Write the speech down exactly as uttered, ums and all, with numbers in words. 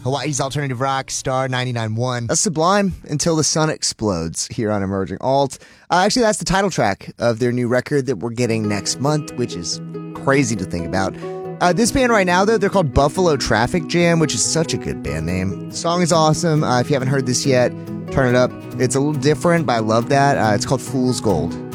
Hawaii's alternative rock, Star ninety-nine point one. A Sublime, Until the Sun Explodes, here on Emerging Alt. Uh, actually, that's the title track of their new record that we're getting next month, which is crazy to think about. Uh, this band right now, though, they're called Buffalo Traffic Jam, which is such a good band name. The song is awesome. Uh, if you haven't heard this yet, turn it up. It's a little different, but I love that. Uh, it's called Fool's Gold.